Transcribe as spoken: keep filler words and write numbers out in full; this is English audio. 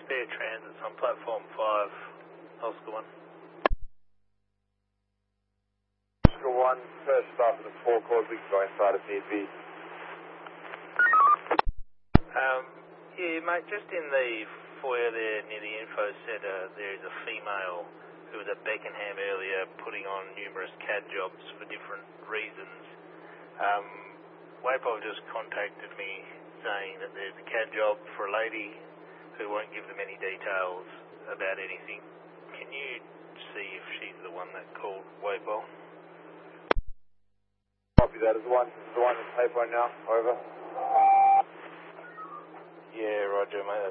Spare Transits on platform five, Oscar one. Oscar one, first start for the forecourt, we can go inside if need be. Um, yeah, mate, just in the foyer there near the info centre, there is a female who was at Beckenham earlier putting on numerous C A D jobs for different reasons. Um, Waypol just contacted me saying that there's a C A D job for a lady who won't give them any details about anything. Can you see if she's the one that called Waypol? Copy that. Is the one, is the one in the payphone now? Over. Yeah, roger, mate.